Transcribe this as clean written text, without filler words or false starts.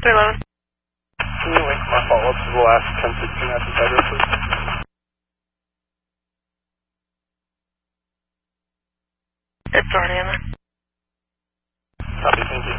311. Can you link my follow-up to the last 1016 after Cyber, please? It's already in there. Copy, thank you.